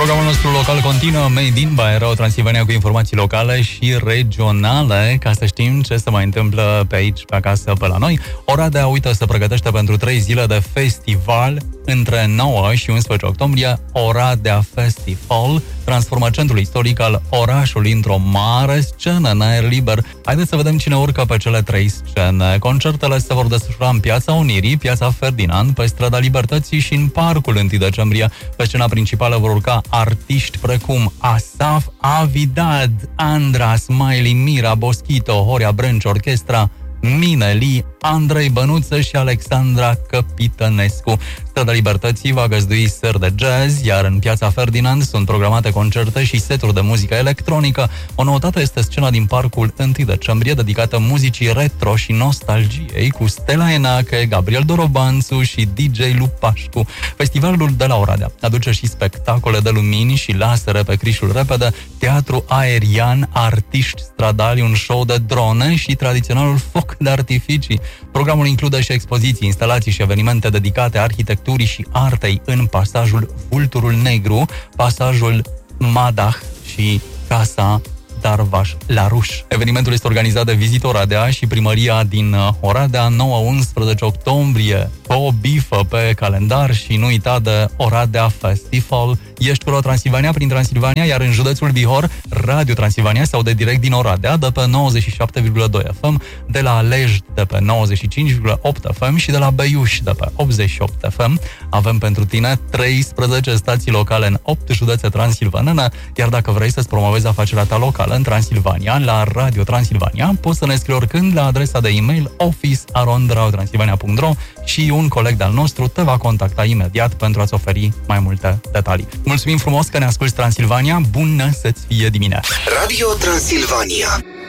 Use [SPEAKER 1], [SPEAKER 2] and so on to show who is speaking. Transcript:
[SPEAKER 1] Programul nostru local continuă, Made in Baierau, Transilvania, cu informații locale și regionale, ca să știm ce se mai întâmplă pe aici, pe acasă, pe la noi. Oradea, uite, se pregătește pentru 3 zile de festival între 9 și 11 octombrie. Oradea Festival transformă centrul istoric al orașului într-o mare scenă în aer liber. Haideți să vedem cine urcă pe cele 3 scene. Concertele se vor desfășura în Piața Unirii, Piața Ferdinand, pe Strada Libertății și în Parcul 1 decembrie. Pe scena principală vor urca artiști precum Asaf Avidad, Andra, Smiley, Mira, Boschito, Horia Brânci, Orchestra, Mineli, Andrei Bănuță și Alexandra Căpitănescu. Strada Libertății va găzdui seri de jazz, iar în Piața Ferdinand sunt programate concerte și seturi de muzică electronică. O noutate este scena din Parcul 1 decembrie, dedicată muzicii retro și nostalgiei, cu Stella Enache, Gabriel Dorobanțu și DJ Lupașcu. Festivalul de la Oradea aduce și spectacole de lumini și lasere pe crișul repede, teatru aerian, artiști stradali, un show de drone și tradiționalul foc de artificii. Programul include și expoziții, instalații și evenimente dedicate arhitecturii și artei în pasajul Vulturul Negru, pasajul Madah și Casa Darvaș Laruș. Evenimentul este organizat de Vizit Oradea și primăria din Oradea. 9-11 octombrie, o bifă pe calendar și nu uita de Oradea Festival. Ești cu Transilvania prin Transilvania, iar în județul Bihor, Radio Transilvania se aude direct din Oradea, de pe 97,2 FM, de la Alej de pe 95,8 FM și de la Beiuș de pe 88 FM. Avem pentru tine 13 stații locale în 8 județe transilvanene, iar dacă vrei să-ți promovezi afacerea ta locală în Transilvania, la Radio Transilvania, poți să ne scrii oricând la adresa de e-mail office@radiotransilvania.ro și un coleg de-al nostru te va contacta imediat pentru a-ți oferi mai multe detalii. Mulțumim frumos că ne asculti, Transilvania, bună să-ți fie dimineața!
[SPEAKER 2] Radio Transilvania.